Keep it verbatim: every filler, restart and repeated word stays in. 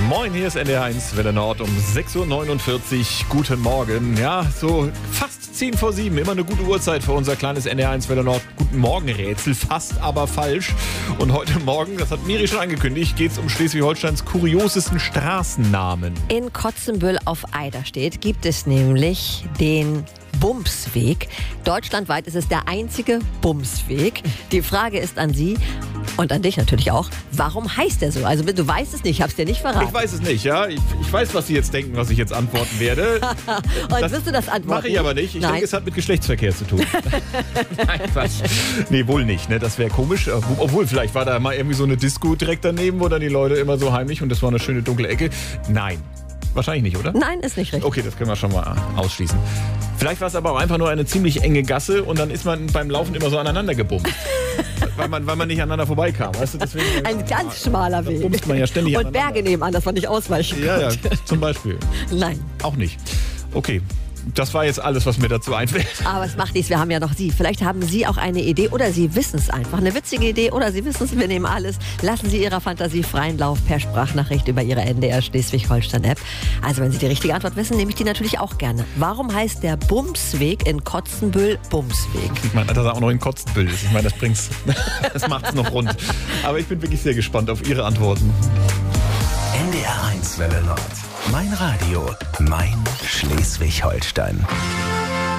Moin, hier ist N D R eins Welle Nord um sechs Uhr neunundvierzig. Guten Morgen. Ja, so fast zehn vor sieben. Immer eine gute Uhrzeit für unser kleines N D R eins Welle Nord Guten Morgen-Rätsel. Fast aber falsch. Und heute Morgen, das hat Miri schon angekündigt, geht es um Schleswig-Holsteins kuriosesten Straßennamen. In Kotzenbüll auf Eiderstedt gibt es nämlich den Bumsweg. Deutschlandweit ist es der einzige Bumsweg. Die Frage ist an Sie und an dich natürlich auch, warum heißt der so? Also du weißt es nicht, ich habe es dir nicht verraten. Ich weiß es nicht, ja. Ich, ich weiß, was Sie jetzt denken, was ich jetzt antworten werde. Und das wirst du das antworten? Mache ich aber nicht. Ich Nein. denke, es hat mit Geschlechtsverkehr zu tun. Nein, Quatsch. Nee, wohl nicht. Ne? Das wäre komisch. Obwohl, vielleicht war da mal irgendwie so eine Disco direkt daneben, wo dann die Leute immer so heimlich und das war eine schöne dunkle Ecke. Nein. Wahrscheinlich nicht, oder? Nein, ist nicht richtig. Okay, das können wir schon mal ausschließen. Vielleicht war es aber auch einfach nur eine ziemlich enge Gasse und dann ist man beim Laufen immer so aneinander gebumst. weil, man, weil man nicht aneinander vorbeikam. Weißt du, deswegen, Ein ganz schmaler da Weg. bumst man ja ständig Und aneinander. Berge nebenan, dass man nicht ausweichen Ja, ja, konnte. zum Beispiel. Nein. Auch nicht. Okay. Das war jetzt alles, was mir dazu einfällt. Aber es macht nichts, wir haben ja noch Sie. Vielleicht haben Sie auch eine Idee oder Sie wissen es einfach. Eine witzige Idee oder Sie wissen es, wir nehmen alles. Lassen Sie Ihrer Fantasie freien Lauf per Sprachnachricht über Ihre N D R Schleswig-Holstein-App. Also wenn Sie die richtige Antwort wissen, nehme ich die natürlich auch gerne. Warum heißt der Bumsweg in Kotzenbüll Bumsweg? Ich meine, dass er auch noch in Kotzenbüll ist. Ich meine, das bringt's, das macht's noch rund. Aber ich bin wirklich sehr gespannt auf Ihre Antworten. N D R eins Welle Nord. Mein Radio, mein Schleswig-Holstein.